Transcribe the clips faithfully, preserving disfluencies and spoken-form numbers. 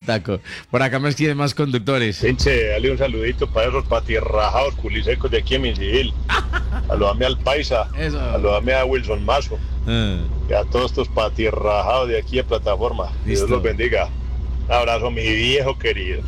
taco. Por acá me escriben más conductores. Pinche, dale un saludito para esos patirrajados culisecos de aquí en Misigil. Saludame al Paisa. Eso. Saludame a Wilson Mazo. Ah. Y a todos estos patirrajados de aquí de plataforma. Que Listo. Dios los bendiga. Un abrazo, mi viejo querido.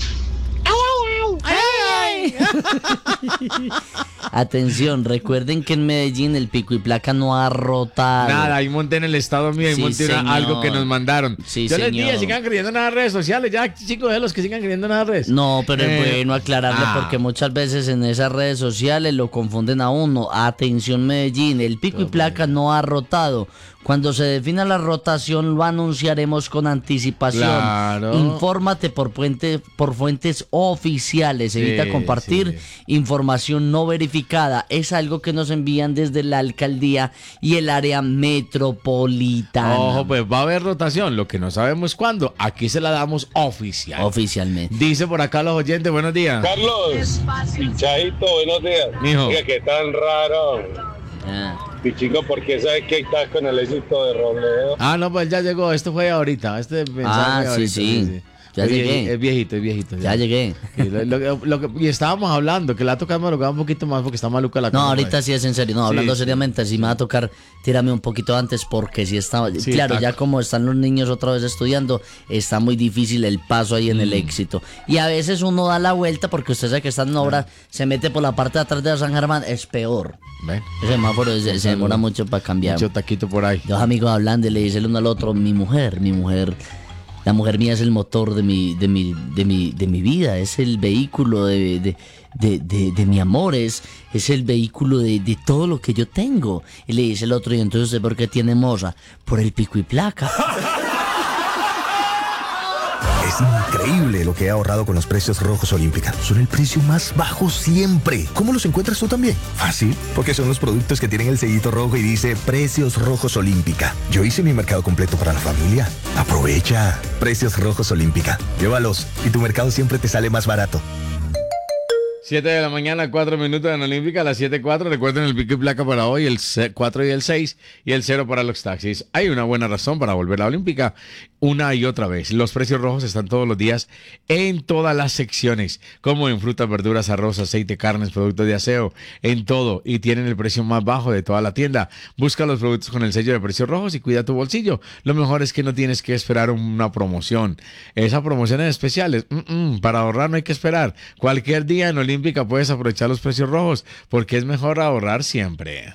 Atención, recuerden que en Medellín el pico y placa no ha rotado. Nada, ahí monté en el estado mío, ahí Sí, monté una- señor. algo que nos mandaron. Sí, Yo les señor. dije, sigan creyendo en las redes sociales, ya chicos de los que sigan creyendo en las redes. No, pero Eh, es bueno aclararle ah. porque muchas veces en esas redes sociales lo confunden a uno. Atención Medellín, el pico y placa no ha rotado. Cuando se defina la rotación lo anunciaremos con anticipación. Claro. Infórmate por, puente, por fuentes oficiales. Evita Sí, compartir sí. información no verificada. Es algo que nos envían desde la alcaldía y el área metropolitana. Ojo, pues va a haber rotación, lo que no sabemos cuándo. Aquí se la damos oficial. Oficialmente. Dice por acá los oyentes, buenos días. Carlos, pinchadito, buenos días. Mijo. Oiga, qué tan raro. Ah. Pichico, porque sabe que está con el éxito de Robledo. Ah, no, pues ya llegó, esto fue ahorita. Este mensaje Ah, fue sí, ahorita, sí. Ya es, vie- llegué. es viejito, es viejito. Ya llegué. Y, lo- lo- lo que- y estábamos hablando, que la tocamos lo un poquito más porque está maluca la No, cosa. ahorita sí es en serio. No, Sí, hablando sí, seriamente, sí me va a tocar tirarme un poquito antes porque si está. Sí, claro, taco. ya como están los niños otra vez estudiando, está muy difícil el paso ahí en el éxito. Y a veces uno da la vuelta porque usted sabe que está en obra, se mete por la parte de atrás de San Germán, es peor. Ven, Ese semáforo se, se demora mucho para cambiar. mucho taquito por ahí. Dos amigos hablando y le dice el uno al otro, mi mujer, mi mujer, la mujer mía es el motor de mi, de mi, de mi, de mi vida, es el vehículo de, de, de, de, de mi amor, es, es el vehículo de, de todo lo que yo tengo. Y le dice el otro, y entonces ¿usted por qué tiene moza? Por el pico y placa. Es increíble lo que he ahorrado con los precios rojos Olímpica. Son el precio más bajo siempre. ¿Cómo los encuentras tú también? Fácil, porque son los productos que tienen el sellito rojo y dice Precios Rojos Olímpica. Yo hice mi mercado completo para la familia. Aprovecha. Precios Rojos Olímpica. Llévalos y tu mercado siempre te sale más barato. siete de la mañana, cuatro minutos en Olímpica, a las siete cuatro. Recuerden el pico y placa para hoy, el cuatro y el seis, y el cero para los taxis. Hay una buena razón para volver a la Olímpica una y otra vez. Los precios rojos están todos los días en todas las secciones, como en frutas, verduras, arroz, aceite, carnes, productos de aseo, en todo. Y tienen el precio más bajo de toda la tienda. Busca los productos con el sello de precios rojos y cuida tu bolsillo. Lo mejor es que no tienes que esperar una promoción. Esas promociones especiales, mm, mm, para ahorrar no hay que esperar. Cualquier día en Olímpica puedes aprovechar los precios rojos, porque es mejor ahorrar siempre.